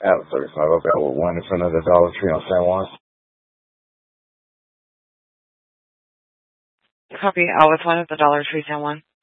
Out 35. Okay, well, one in front of the Dollar Tree on San Juan. Copy. Always one at the Dollar Tree, San Juan.